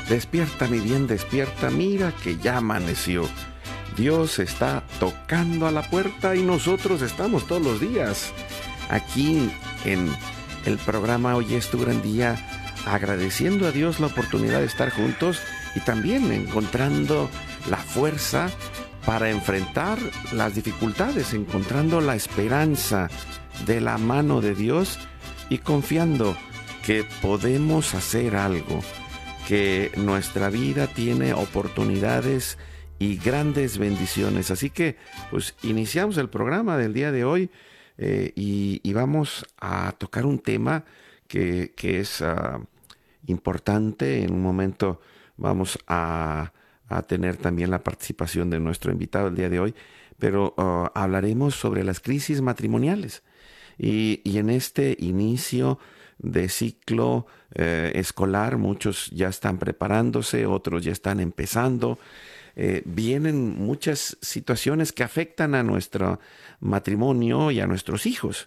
Despierta, mi bien, despierta, mira que ya amaneció. Dios está tocando a la puerta y nosotros estamos todos los días aquí en el programa Hoy es tu gran día, agradeciendo a Dios la oportunidad de estar juntos y también encontrando la fuerza para enfrentar las dificultades, encontrando la esperanza de la mano de Dios y confiando que podemos hacer algo, que nuestra vida tiene oportunidades y grandes bendiciones. Así que pues iniciamos el programa del día de hoy y vamos a tocar un tema que es importante. En un momento vamos a tener también la participación de nuestro invitado el día de hoy, pero hablaremos sobre las crisis matrimoniales. Y en este inicio de ciclo escolar, muchos ya están preparándose, otros ya están empezando. Vienen muchas situaciones que afectan a nuestro matrimonio y a nuestros hijos.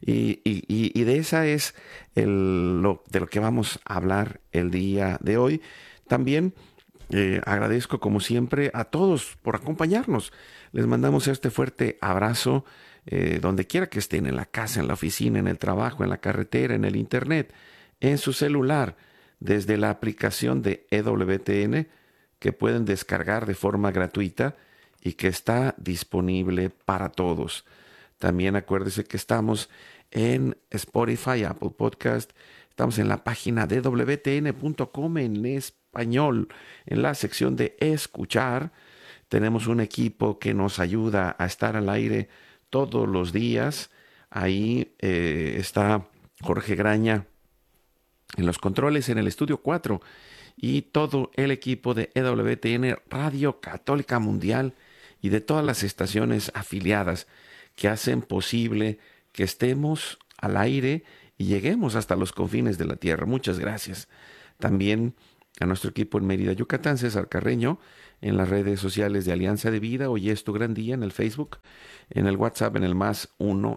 Y de esa es de lo que vamos a hablar el día de hoy. También agradezco como siempre a todos por acompañarnos. Les mandamos este fuerte abrazo donde quiera que estén, en la casa, en la oficina, en el trabajo, en la carretera, en el internet, en su celular, desde la aplicación de EWTN que pueden descargar de forma gratuita y que está disponible para todos. También acuérdese que estamos en Spotify, Apple Podcast, estamos en la página de wtn.com en español, en la sección de escuchar. Tenemos un equipo que nos ayuda a estar al aire todos los días. Ahí está Jorge Graña en los controles en el estudio 4 y todo el equipo de EWTN Radio Católica Mundial y de todas las estaciones afiliadas que hacen posible que estemos al aire y lleguemos hasta los confines de la tierra. Muchas gracias. También a nuestro equipo en Mérida, Yucatán, César Carreño, en las redes sociales de Alianza de Vida, Hoy es tu gran día, en el Facebook, en el WhatsApp, en el más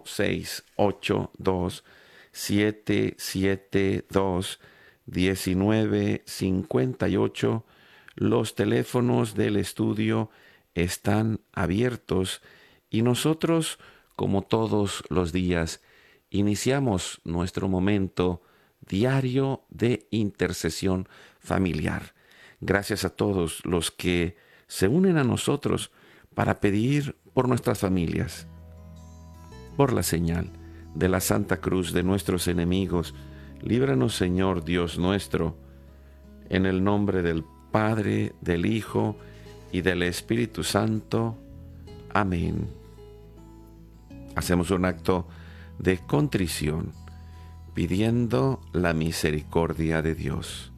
1-682-772-1958. Los teléfonos del estudio están abiertos y nosotros, como todos los días, iniciamos nuestro momento diario de intercesión familiar. Gracias a todos los que se unen a nosotros para pedir por nuestras familias, por la señal de la Santa Cruz de nuestros enemigos. Líbranos, Señor Dios nuestro, en el nombre del Padre, del Hijo y del Espíritu Santo. Amén. Hacemos un acto de contrición, pidiendo la misericordia de Dios.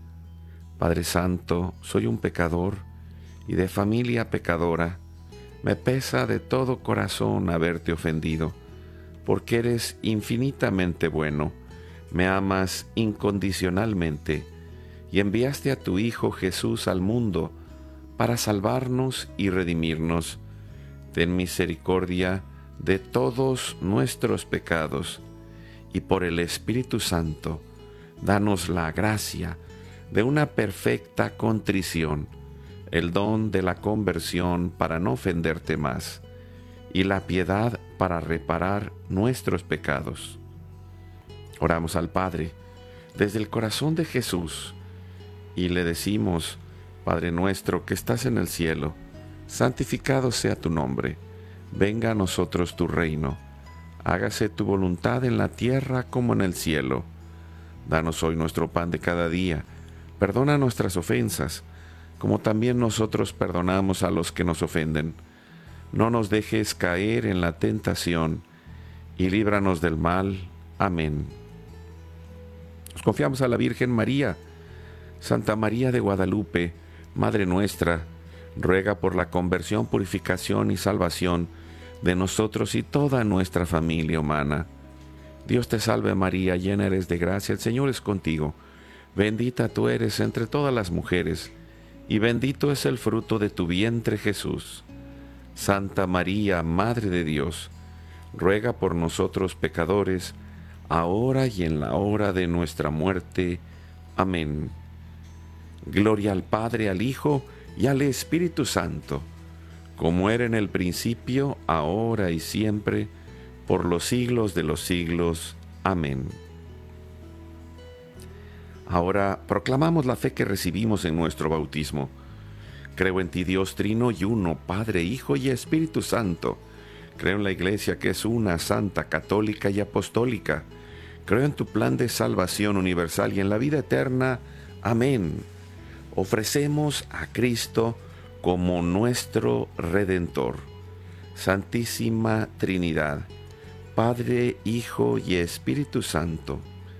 Padre Santo, soy un pecador y de familia pecadora. Me pesa de todo corazón haberte ofendido, porque eres infinitamente bueno, me amas incondicionalmente y enviaste a tu Hijo Jesús al mundo para salvarnos y redimirnos. Ten misericordia de todos nuestros pecados y por el Espíritu Santo, danos la gracia de una perfecta contrición, el don de la conversión para no ofenderte más, y la piedad para reparar nuestros pecados. Oramos al Padre desde el corazón de Jesús y le decimos: Padre nuestro que estás en el cielo, santificado sea tu nombre, venga a nosotros tu reino, hágase tu voluntad en la tierra como en el cielo. Danos hoy nuestro pan de cada día, perdona nuestras ofensas, como también nosotros perdonamos a los que nos ofenden. No nos dejes caer en la tentación, y líbranos del mal. Amén. Nos confiamos a la Virgen María. Santa María de Guadalupe, Madre nuestra, ruega por la conversión, purificación y salvación de nosotros y toda nuestra familia humana. Dios te salve María, llena eres de gracia, el Señor es contigo. Bendita tú eres entre todas las mujeres, y bendito es el fruto de tu vientre Jesús. Santa María, Madre de Dios, ruega por nosotros pecadores, ahora y en la hora de nuestra muerte. Amén. Gloria al Padre, al Hijo y al Espíritu Santo, como era en el principio, ahora y siempre, por los siglos de los siglos. Amén. Ahora proclamamos la fe que recibimos en nuestro bautismo. Creo en ti, Dios Trino y Uno, Padre, Hijo y Espíritu Santo. Creo en la Iglesia que es una, santa, católica y apostólica. Creo en tu plan de salvación universal y en la vida eterna. Amén. Ofrecemos a Cristo como nuestro Redentor. Santísima Trinidad, Padre, Hijo y Espíritu Santo,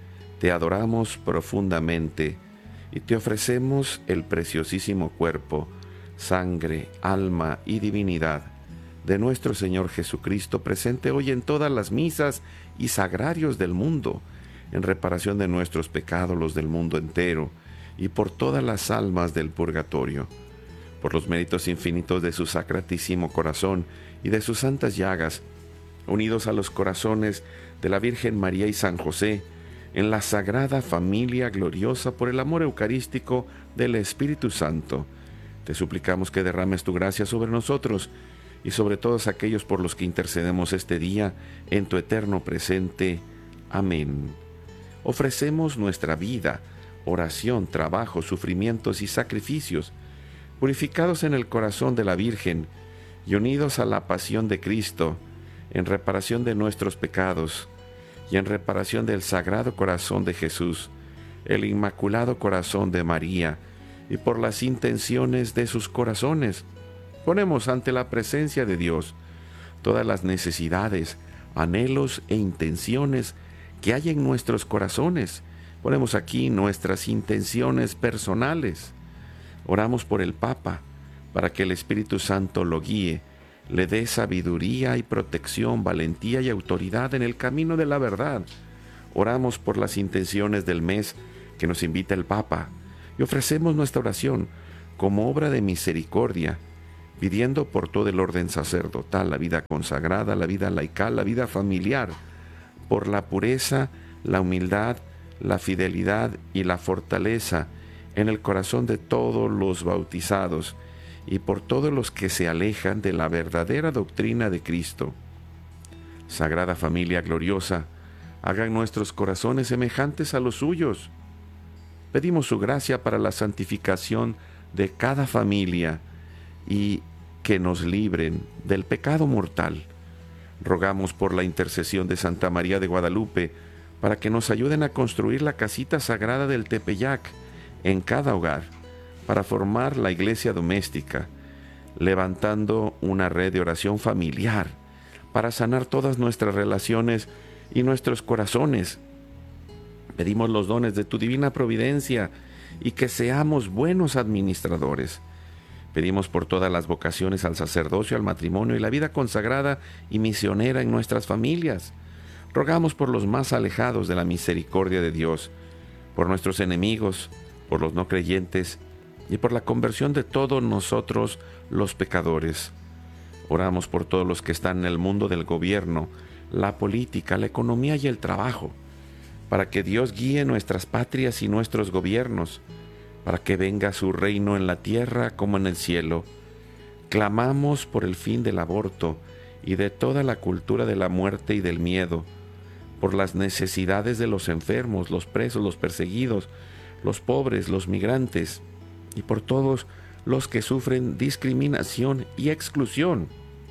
te adoramos profundamente y te ofrecemos el preciosísimo cuerpo, sangre, alma y divinidad de nuestro Señor Jesucristo, presente hoy en todas las misas y sagrarios del mundo, en reparación de nuestros pecados, los del mundo entero, y por todas las almas del purgatorio, por los méritos infinitos de su sacratísimo corazón y de sus santas llagas, unidos a los corazones de la Virgen María y San José, en la sagrada familia gloriosa por el amor eucarístico del Espíritu Santo. Te suplicamos que derrames tu gracia sobre nosotros y sobre todos aquellos por los que intercedemos este día en tu eterno presente. Amén. Ofrecemos nuestra vida, oración, trabajo, sufrimientos y sacrificios, purificados en el corazón de la Virgen y unidos a la pasión de Cristo, en reparación de nuestros pecados y en reparación del Sagrado Corazón de Jesús, el Inmaculado Corazón de María, y por las intenciones de sus corazones, ponemos ante la presencia de Dios todas las necesidades, anhelos e intenciones que hay en nuestros corazones. Ponemos aquí nuestras intenciones personales. Oramos por el Papa, para que el Espíritu Santo lo guíe, le dé sabiduría y protección, valentía y autoridad en el camino de la verdad. Oramos por las intenciones del mes que nos invita el Papa y ofrecemos nuestra oración como obra de misericordia, pidiendo por todo el orden sacerdotal, la vida consagrada, la vida laical, la vida familiar, por la pureza, la humildad, la fidelidad y la fortaleza en el corazón de todos los bautizados y por todos los que se alejan de la verdadera doctrina de Cristo. Sagrada Familia gloriosa, hagan nuestros corazones semejantes a los suyos. Pedimos su gracia para la santificación de cada familia y que nos libren del pecado mortal. Rogamos por la intercesión de Santa María de Guadalupe para que nos ayuden a construir la casita sagrada del Tepeyac en cada hogar, para formar la iglesia doméstica, levantando una red de oración familiar, para sanar todas nuestras relaciones y nuestros corazones. Pedimos los dones de tu divina providencia y que seamos buenos administradores. Pedimos por todas las vocaciones al sacerdocio, al matrimonio y la vida consagrada y misionera en nuestras familias. Rogamos por los más alejados de la misericordia de Dios, por nuestros enemigos, por los no creyentes y por la conversión de todos nosotros los pecadores. Oramos por todos los que están en el mundo del gobierno, la política, la economía y el trabajo, para que Dios guíe nuestras patrias y nuestros gobiernos, para que venga su reino en la tierra como en el cielo. Clamamos por el fin del aborto y de toda la cultura de la muerte y del miedo, por las necesidades de los enfermos, los presos, los perseguidos, los pobres, los migrantes, y por todos los que sufren discriminación y exclusión,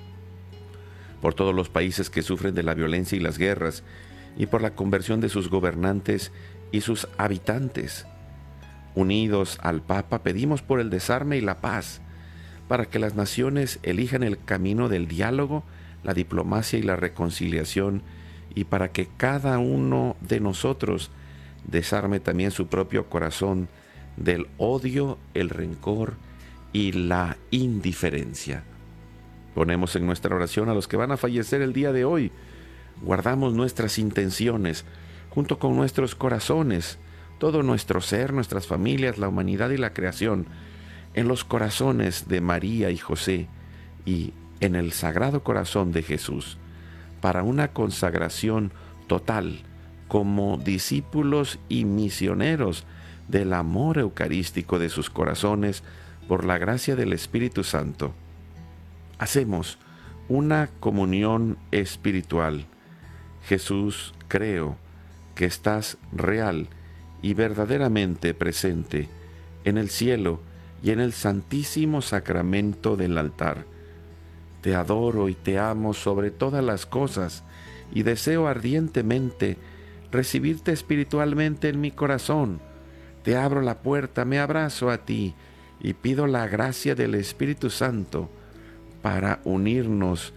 por todos los países que sufren de la violencia y las guerras, y por la conversión de sus gobernantes y sus habitantes. Unidos al Papa, pedimos por el desarme y la paz, para que las naciones elijan el camino del diálogo, la diplomacia y la reconciliación, y para que cada uno de nosotros desarme también su propio corazón del odio, el rencor y la indiferencia. Ponemos en nuestra oración a los que van a fallecer el día de hoy. Guardamos nuestras intenciones junto con nuestros corazones, todo nuestro ser, nuestras familias, la humanidad y la creación, en los corazones de María y José y en el Sagrado Corazón de Jesús, para una consagración total como discípulos y misioneros del amor eucarístico de sus corazones por la gracia del Espíritu Santo. Hacemos una comunión espiritual. Jesús, creo que estás real y verdaderamente presente en el cielo y en el santísimo sacramento del altar. Te adoro y te amo sobre todas las cosas y deseo ardientemente recibirte espiritualmente en mi corazón. Te abro la puerta, me abrazo a ti y pido la gracia del Espíritu Santo para unirnos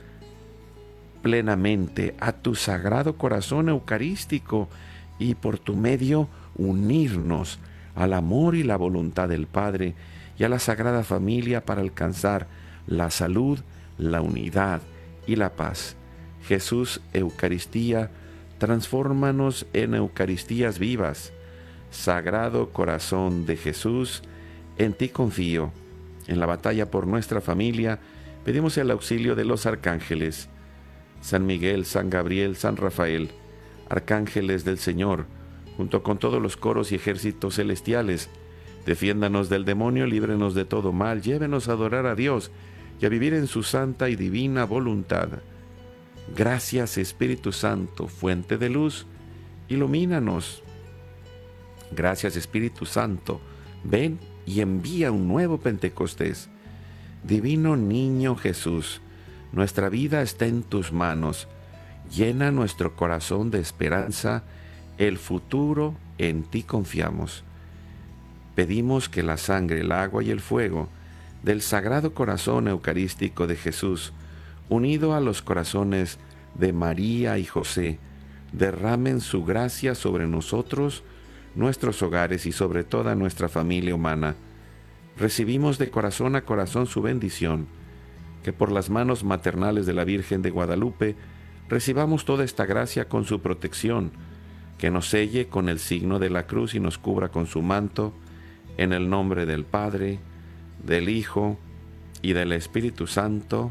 plenamente a tu sagrado corazón eucarístico y por tu medio unirnos al amor y la voluntad del Padre y a la Sagrada Familia para alcanzar la salud, la unidad y la paz. Jesús, Eucaristía, transfórmanos en Eucaristías vivas. Sagrado Corazón de Jesús, en ti confío. En la batalla por nuestra familia, pedimos el auxilio de los arcángeles. San Miguel, San Gabriel, San Rafael, arcángeles del Señor, junto con todos los coros y ejércitos celestiales, defiéndanos del demonio, líbrenos de todo mal, llévenos a adorar a Dios y a vivir en su santa y divina voluntad. Gracias, Espíritu Santo, fuente de luz, ilumínanos. Gracias, Espíritu Santo, ven y envía un nuevo Pentecostés. Divino Niño Jesús, nuestra vida está en tus manos. Llena nuestro corazón de esperanza, el futuro en ti confiamos. Pedimos que la sangre, el agua y el fuego del Sagrado Corazón Eucarístico de Jesús, unido a los corazones de María y José, derramen su gracia sobre nosotros, nuestros hogares y sobre toda nuestra familia humana. Recibimos de corazón a corazón su bendición, que por las manos maternales de la Virgen de Guadalupe recibamos toda esta gracia con su protección, que nos selle con el signo de la cruz y nos cubra con su manto, en el nombre del Padre, del Hijo y del Espíritu Santo.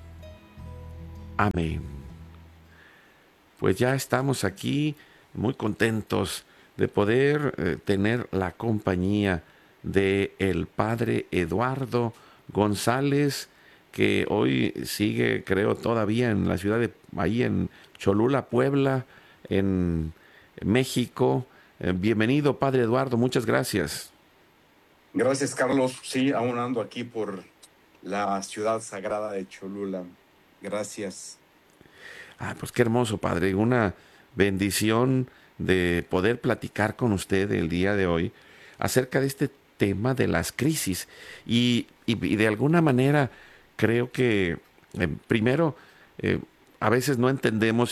Amén. Pues ya estamos aquí muy contentos de poder tener la compañía de el Padre Eduardo González, que hoy sigue, creo, todavía en la ciudad de, ahí en Cholula, Puebla, en México. Bienvenido, Padre Eduardo, muchas gracias. Gracias, Carlos. Sí, aún ando aquí por la ciudad sagrada de Cholula. Gracias. Pues qué hermoso, Padre. Una bendición de poder platicar con usted el día de hoy acerca de este tema de las crisis. Y de alguna manera creo que primero a veces no entendemos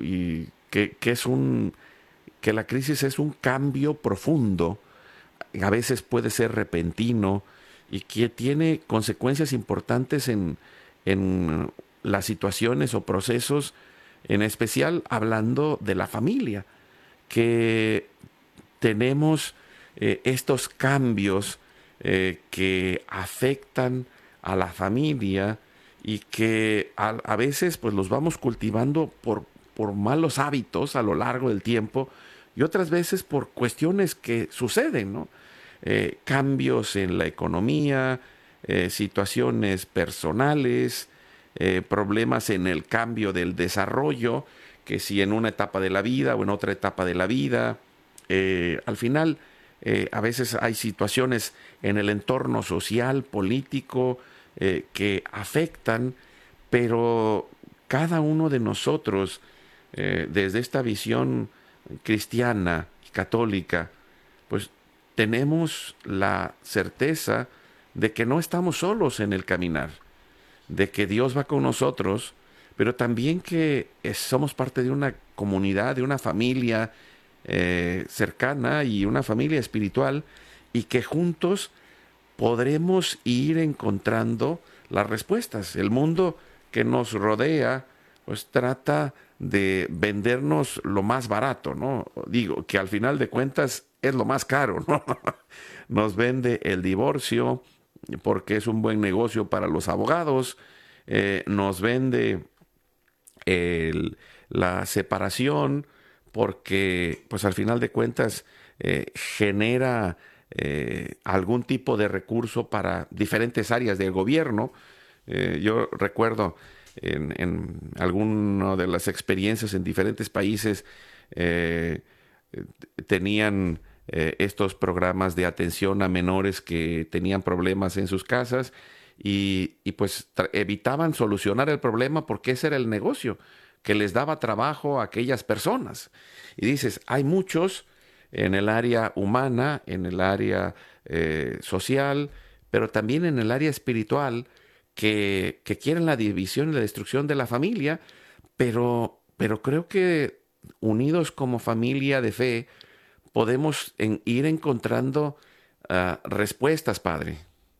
que la crisis es un cambio profundo. A veces puede ser repentino y que tiene consecuencias importantes en las situaciones o procesos, en especial hablando de la familia, que tenemos estos cambios que afectan a la familia y que a veces pues los vamos cultivando por malos hábitos a lo largo del tiempo y otras veces por cuestiones que suceden, ¿no? Cambios en la economía, situaciones personales, problemas en el cambio del desarrollo, que si en una etapa de la vida o en otra etapa de la vida, al final a veces hay situaciones en el entorno social, político, que afectan, pero cada uno de nosotros, desde esta visión cristiana y católica, pues tenemos la certeza de que no estamos solos en el caminar, de que Dios va con nosotros, pero también que somos parte de una comunidad, de una familia cercana y una familia espiritual, y que juntos podremos ir encontrando las respuestas. El mundo que nos rodea pues trata de vendernos lo más barato, ¿no? Digo, que al final de cuentas es lo más caro, ¿no? Nos vende el divorcio porque es un buen negocio para los abogados, nos vende la separación porque pues al final de cuentas genera algún tipo de recurso para diferentes áreas del gobierno. Yo recuerdo en alguna de las experiencias en diferentes países, eh, tenían estos programas de atención a menores que tenían problemas en sus casas y pues evitaban solucionar el problema porque ese era el negocio, que les daba trabajo a aquellas personas. Y dices, hay muchos en el área humana, en el área social, pero también en el área espiritual que quieren la división y la destrucción de la familia, pero creo que unidos como familia de fe podemos ir encontrando respuestas, Padre.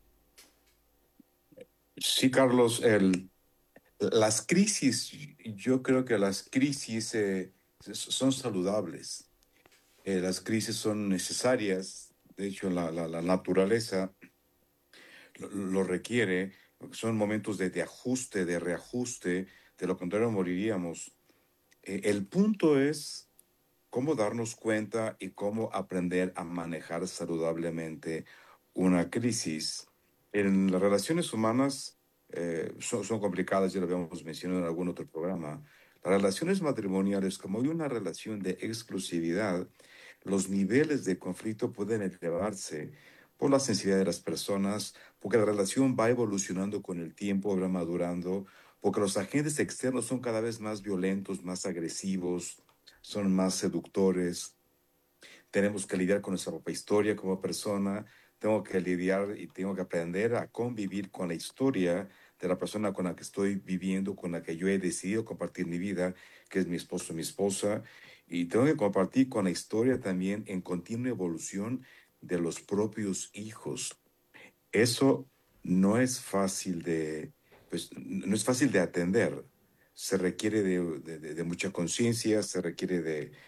Sí, Carlos, las crisis, yo creo que las crisis son saludables. Las crisis son necesarias. De hecho, la naturaleza lo requiere. Son momentos de ajuste, de reajuste. De lo contrario, moriríamos. El punto es cómo darnos cuenta y cómo aprender a manejar saludablemente una crisis. En las relaciones humanas son complicadas, ya lo habíamos mencionado en algún otro programa. Las relaciones matrimoniales, como hay una relación de exclusividad, los niveles de conflicto pueden elevarse por la sensibilidad de las personas, porque la relación va evolucionando con el tiempo, va madurando, porque los agentes externos son cada vez más violentos, más agresivos, son más seductores. Tenemos que lidiar con nuestra propia historia como persona. Tengo que lidiar y tengo que aprender a convivir con la historia de la persona con la que estoy viviendo, con la que yo he decidido compartir mi vida, que es mi esposo, mi esposa. Y tengo que compartir con la historia también en continua evolución de los propios hijos. Eso no es fácil pues, no es fácil de atender. Se requiere de mucha conciencia, se requiere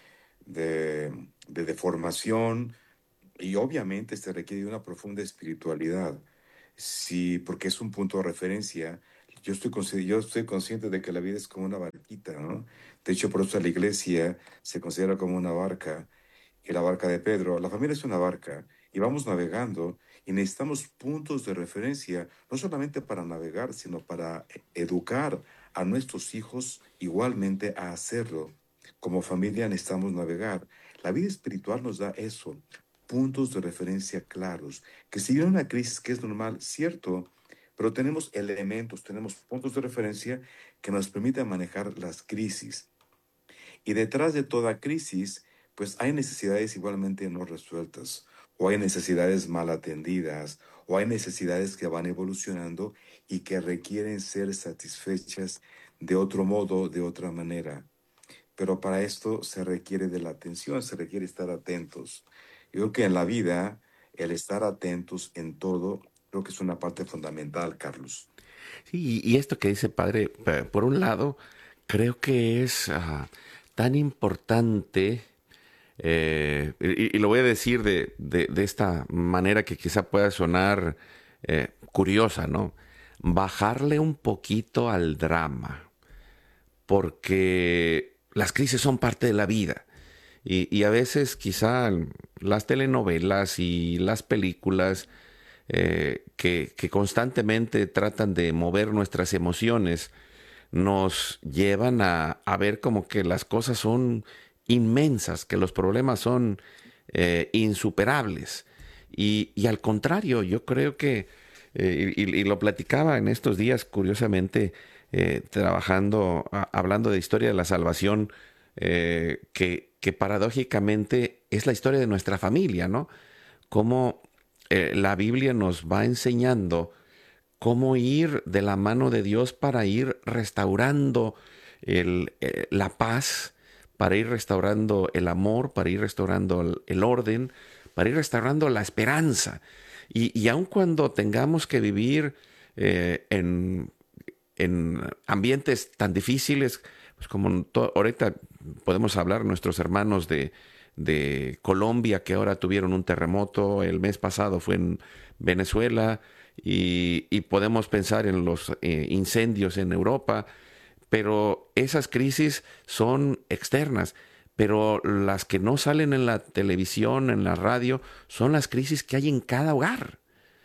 de formación y obviamente se requiere de una profunda espiritualidad. Sí, porque es un punto de referencia. Yo estoy consciente de que la vida es como una barquita, ¿no? De hecho, por eso la iglesia se considera como una barca y la barca de Pedro. La familia es una barca y vamos navegando y necesitamos puntos de referencia, no solamente para navegar, sino para educar a nuestros hijos igualmente a hacerlo. Como familia necesitamos navegar. La vida espiritual nos da eso, puntos de referencia claros, que si viene una crisis que es normal, cierto, pero tenemos elementos, tenemos puntos de referencia que nos permiten manejar las crisis. Y detrás de toda crisis, pues hay necesidades igualmente no resueltas, o hay necesidades mal atendidas, o hay necesidades que van evolucionando y que requieren ser satisfechas de otro modo, de otra manera. Pero para esto se requiere de la atención, se requiere estar atentos. Yo creo que en la vida, el estar atentos en todo, creo que es una parte fundamental, Carlos. Sí, y esto que dice Padre, por un lado, creo que es tan importante, y lo voy a decir de esta manera que quizá pueda sonar curiosa, ¿no? Bajarle un poquito al drama, porque las crisis son parte de la vida. Y a veces quizá las telenovelas y las películas que constantemente tratan de mover nuestras emociones nos llevan a ver como que las cosas son inmensas, que los problemas son insuperables. Y al contrario, yo creo que, y lo platicaba en estos días, curiosamente, trabajando, hablando de historia de la salvación, que paradójicamente es la historia de nuestra familia, ¿no? Cómo la Biblia nos va enseñando cómo ir de la mano de Dios para ir restaurando la paz, para ir restaurando el amor, para ir restaurando el orden, para ir restaurando la esperanza. Y aun cuando tengamos que vivir en ambientes tan difíciles, pues como ahorita podemos hablar nuestros hermanos de Colombia que ahora tuvieron un terremoto, el mes pasado fue en Venezuela y podemos pensar en los incendios en Europa, pero esas crisis son externas, pero las que no salen en la televisión, en la radio, son las crisis que hay en cada hogar,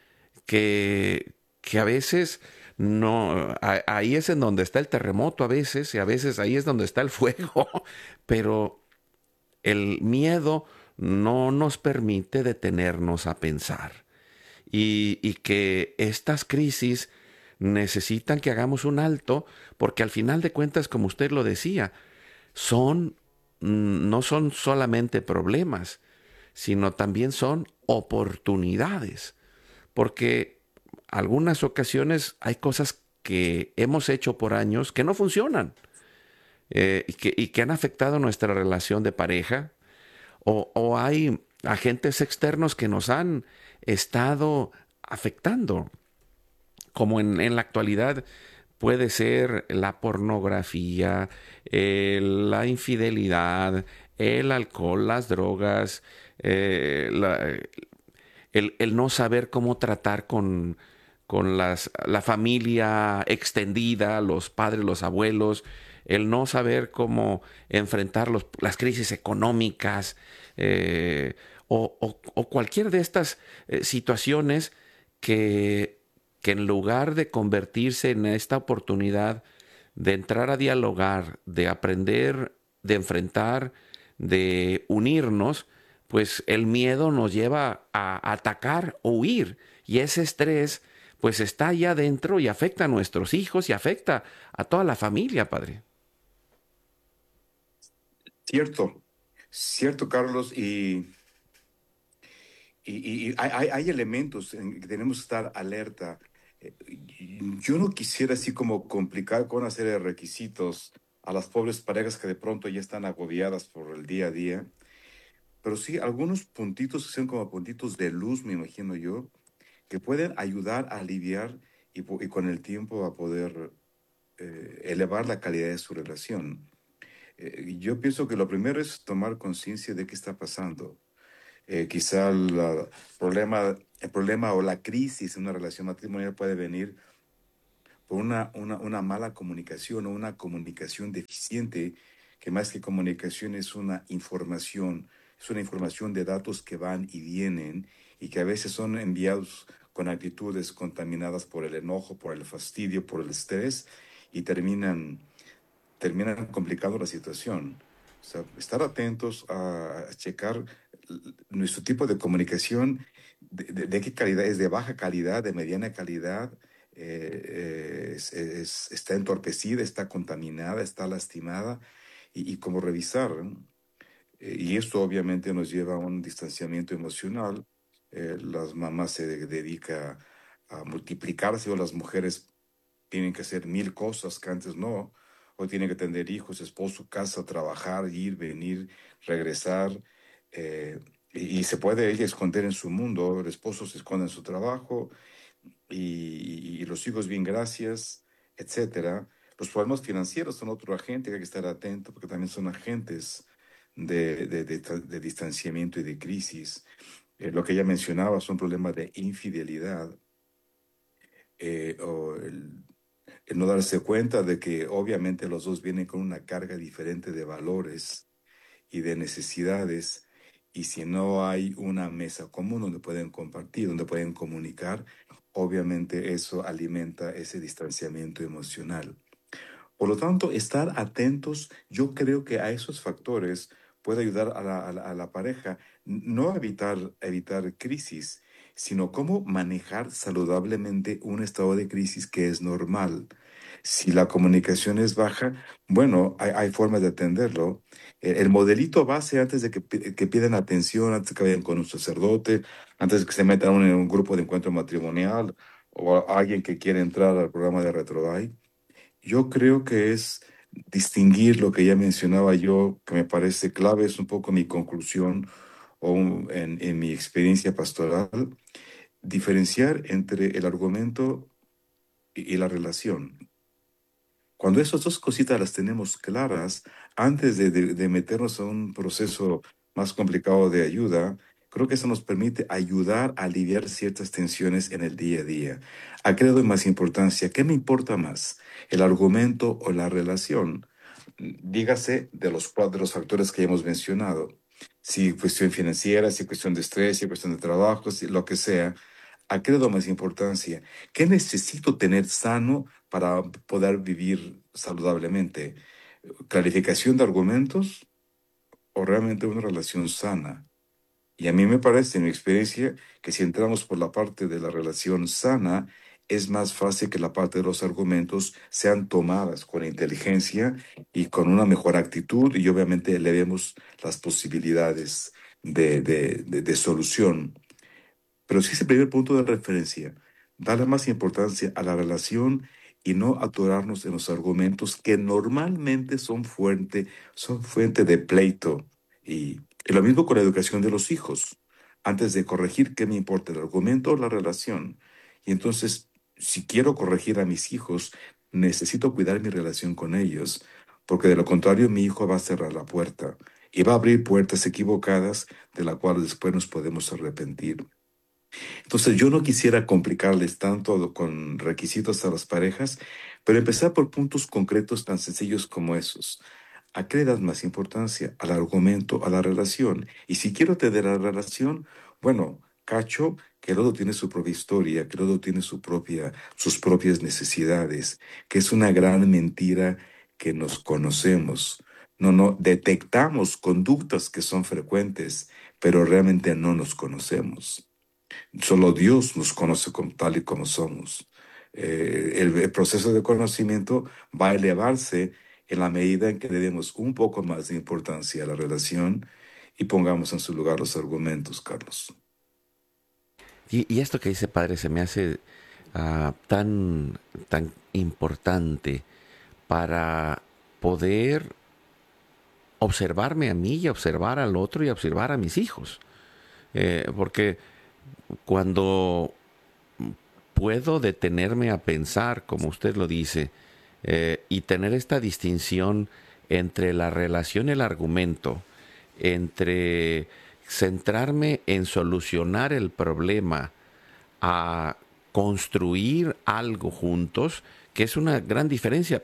que a veces no, ahí es en donde está el terremoto a veces, y a veces ahí es donde está el fuego, pero el miedo no nos permite detenernos a pensar. Y que estas crisis necesitan que hagamos un alto, porque al final de cuentas, como usted lo decía, son, no son solamente problemas, sino también son oportunidades, porque algunas ocasiones hay cosas que hemos hecho por años que no funcionan, y que han afectado nuestra relación de pareja, o hay agentes externos que nos han estado afectando, como en la actualidad puede ser la pornografía, la infidelidad, el alcohol, las drogas, el no saber cómo tratar con la familia extendida, los padres, los abuelos, el no saber cómo enfrentar las crisis económicas, o cualquier de estas situaciones que, que en lugar de convertirse en esta oportunidad de entrar a dialogar, de aprender, de enfrentar, de unirnos, pues el miedo nos lleva a atacar o huir. Y ese estrés, pues está allá adentro y afecta a nuestros hijos y afecta a toda la familia, padre. Cierto, cierto, Carlos, y hay elementos en que tenemos que estar alerta. Yo no quisiera así como complicar con una serie de requisitos a las pobres parejas que de pronto ya están agobiadas por el día a día, pero sí algunos puntitos que son como puntitos de luz, me imagino yo, que pueden ayudar a aliviar y con el tiempo a poder elevar la calidad de su relación. Yo pienso que lo primero es tomar conciencia de qué está pasando. Quizá el problema o la crisis en una relación matrimonial puede venir por una mala comunicación o una comunicación deficiente, que más que comunicación es una información de datos que van y vienen y que a veces son enviados con actitudes contaminadas por el enojo, por el fastidio, por el estrés y terminan complicando la situación. O sea, estar atentos a checar nuestro tipo de comunicación, de qué calidad, es de baja calidad, de mediana calidad, está entorpecida, está contaminada, está lastimada, y como revisar, ¿no? Y esto obviamente nos lleva a un distanciamiento emocional. Las mamás dedican a multiplicarse o las mujeres tienen que hacer mil cosas que antes no. Hoy tienen que tener hijos, esposo, casa, trabajar, ir, venir, regresar. eh, y se puede ella esconder en su mundo, el esposo se esconde en su trabajo y los hijos bien gracias, etcétera. Los problemas financieros son otro agente que hay que estar atento porque también son agentes de distanciamiento y de crisis. Lo que ella mencionaba son problemas de infidelidad, o el no darse cuenta de que obviamente los dos vienen con una carga diferente de valores y de necesidades, y si no hay una mesa común donde pueden compartir, donde pueden comunicar, obviamente eso alimenta ese distanciamiento emocional. Por lo tanto, estar atentos, yo creo que a esos factores puede ayudar a la pareja, no a evitar crisis, sino cómo manejar saludablemente un estado de crisis que es normal. Si la comunicación es baja, bueno, hay formas de atenderlo. El modelito base antes de que pidan atención, antes de que vayan con un sacerdote, antes de que se metan en un grupo de encuentro matrimonial o a alguien que quiere entrar al programa de Retroday, yo creo que es distinguir lo que ya mencionaba yo, que me parece clave, es un poco mi conclusión en mi experiencia pastoral, diferenciar entre el argumento y la relación. Cuando esas dos cositas las tenemos claras, antes de meternos a un proceso más complicado de ayuda, creo que eso nos permite ayudar a aliviar ciertas tensiones en el día a día. ¿A qué le doy más importancia? ¿Qué me importa más? ¿El argumento o la relación? dígase de los factores que hemos mencionado. Si cuestión financiera, si cuestión de estrés, si cuestión de trabajo, si lo que sea, ¿a qué le doy más importancia? ¿Qué necesito tener sano para poder vivir saludablemente? ¿Clarificación de argumentos o realmente una relación sana? Y a mí me parece, en mi experiencia, que si entramos por la parte de la relación sana, es más fácil que la parte de los argumentos sean tomadas con inteligencia y con una mejor actitud y obviamente elevemos las posibilidades de solución. Pero sí, ese primer punto de referencia, darle más importancia a la relación y no atorarnos en los argumentos que normalmente son fuente de pleito. Y lo mismo con la educación de los hijos. Antes de corregir, ¿qué me importa, el argumento o la relación? Y entonces, si quiero corregir a mis hijos, necesito cuidar mi relación con ellos, porque de lo contrario mi hijo va a cerrar la puerta y va a abrir puertas equivocadas de las cuales después nos podemos arrepentir. Entonces yo no quisiera complicarles tanto con requisitos a las parejas, pero empezar por puntos concretos tan sencillos como esos. ¿A qué le das más importancia? Al argumento, a la relación. Y si quiero tener la relación, bueno, cacho que el otro tiene su propia historia, que el otro tiene sus propias necesidades, que es una gran mentira que nos conocemos. No, detectamos conductas que son frecuentes, pero realmente no nos conocemos. Solo Dios nos conoce tal y como somos. El proceso de conocimiento va a elevarse en la medida en que le demos un poco más de importancia a la relación y pongamos en su lugar los argumentos, Carlos. Y esto que dice padre se me hace tan importante para poder observarme a mí y observar al otro y observar a mis hijos. Porque cuando puedo detenerme a pensar, como usted lo dice, y tener esta distinción entre la relación y el argumento, entre centrarme en solucionar el problema a construir algo juntos, que es una gran diferencia.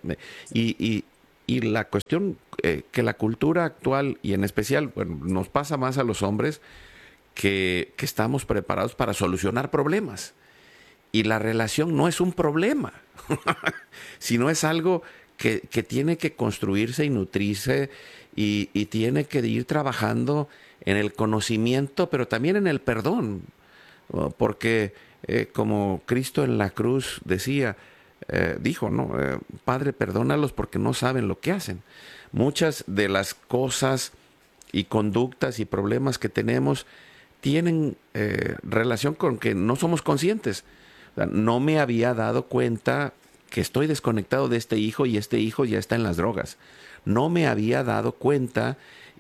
Y la cuestión que la cultura actual, y en especial, bueno, nos pasa más a los hombres, que estamos preparados para solucionar problemas. Y la relación no es un problema, sino es algo que tiene que construirse y nutrirse y tiene que ir trabajando en el conocimiento, pero también en el perdón. Porque como Cristo en la cruz decía, dijo, ¿no? Padre, perdónalos porque no saben lo que hacen. Muchas de las cosas y conductas y problemas que tenemos tienen relación con que no somos conscientes. O sea, no me había dado cuenta que estoy desconectado de este hijo y este hijo ya está en las drogas. No me había dado cuenta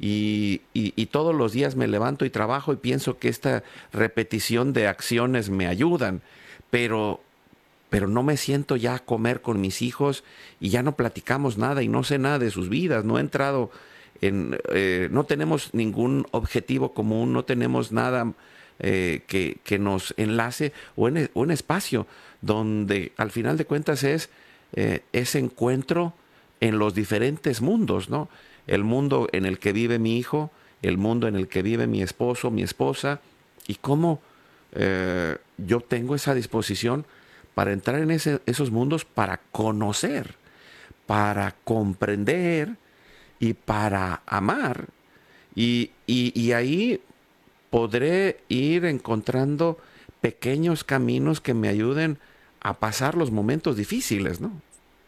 y todos los días me levanto y trabajo y pienso que esta repetición de acciones me ayudan, pero, pero no me siento ya a comer con mis hijos y ya no platicamos nada y no sé nada de sus vidas, no he entrado no tenemos ningún objetivo común, no tenemos nada que nos enlace o en un espacio donde al final de cuentas es ese encuentro en los diferentes mundos, ¿no? El mundo en el que vive mi hijo, el mundo en el que vive mi esposo, mi esposa, y cómo yo tengo esa disposición para entrar en esos mundos, para conocer, para comprender y para amar. Y ahí podré ir encontrando pequeños caminos que me ayuden a pasar los momentos difíciles, ¿no?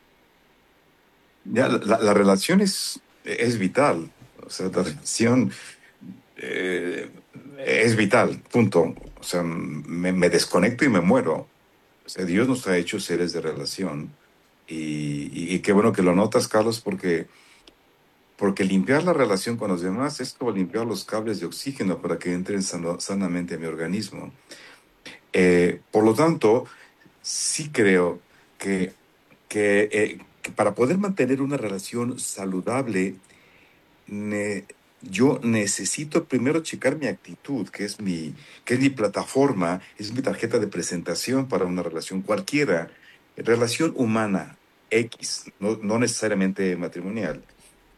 Ya, la relación es vital. O sea, la relación eh, es vital, punto. O sea, me desconecto y me muero. O sea, Dios nos ha hecho seres de relación. Y qué bueno que lo notas, Carlos, porque limpiar la relación con los demás es como limpiar los cables de oxígeno para que entren sanamente a mi organismo. Por lo tanto, sí creo que, que para poder mantener una relación saludable, ne- yo necesito primero checar mi actitud, que es mi plataforma, es mi tarjeta de presentación para una relación cualquiera, relación humana, X, no necesariamente matrimonial.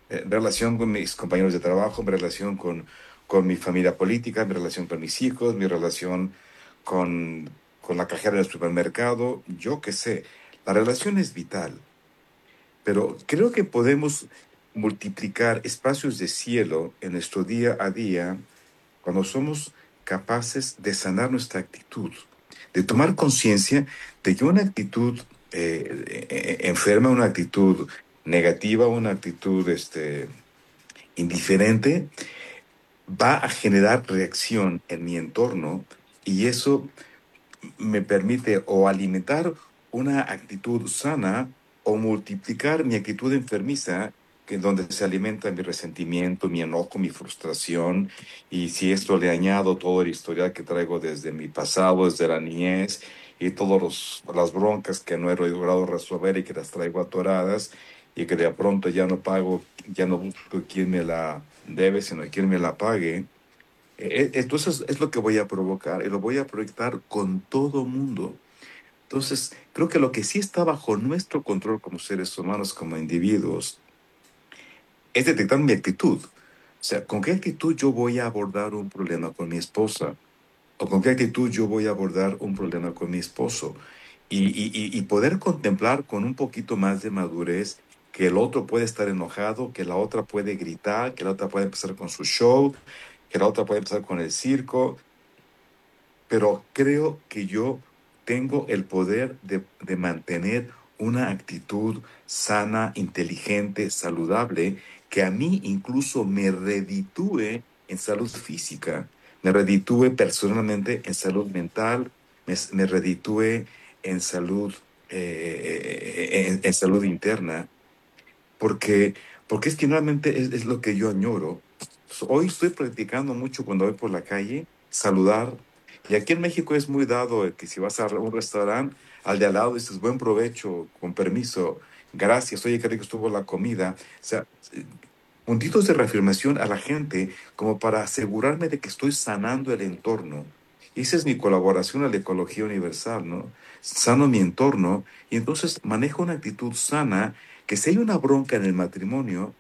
mi relación con mis compañeros de trabajo, mi relación con mi familia política, mi relación con mis hijos, mi relación con la cajera del supermercado, yo qué sé. La relación es vital, pero creo que podemos multiplicar espacios de cielo en nuestro día a día cuando somos capaces de sanar nuestra actitud, de tomar conciencia de que una actitud enferma, una actitud negativa, una actitud indiferente, va a generar reacción en mi entorno y eso me permite o alimentar una actitud sana o multiplicar mi actitud enfermiza, que es donde se alimenta mi resentimiento, mi enojo, mi frustración. Y si esto le añado todo el historial que traigo desde mi pasado, desde la niñez, y todas las broncas que no he logrado resolver y que las traigo atoradas, y que de pronto ya no pago, ya no busco quién me la debe, sino quién me la pague. Entonces es lo que voy a provocar y lo voy a proyectar con todo mundo. Entonces, creo que lo que sí está bajo nuestro control como seres humanos, como individuos, es detectar mi actitud. O sea, ¿con qué actitud yo voy a abordar un problema con mi esposa? ¿O con qué actitud yo voy a abordar un problema con mi esposo? Y poder contemplar con un poquito más de madurez que el otro puede estar enojado, que la otra puede gritar, que la otra puede empezar con su show, que la otra puede empezar con el circo, pero creo que yo tengo el poder de mantener una actitud sana, inteligente, saludable, que a mí incluso me reditúe en salud física, me reditúe personalmente en salud mental, me reditúe en salud, en salud interna, porque, porque es que nuevamente es lo que yo añoro. Hoy estoy practicando mucho cuando voy por la calle, saludar. Y aquí en México es muy dado el que si vas a un restaurante, al de al lado dices buen provecho, con permiso, gracias, oye, qué rico estuvo la comida. O sea, puntitos de reafirmación a la gente como para asegurarme de que estoy sanando el entorno. Y esa es mi colaboración a la ecología universal, ¿no? Sano mi entorno y entonces manejo una actitud sana que si hay una bronca en el matrimonio,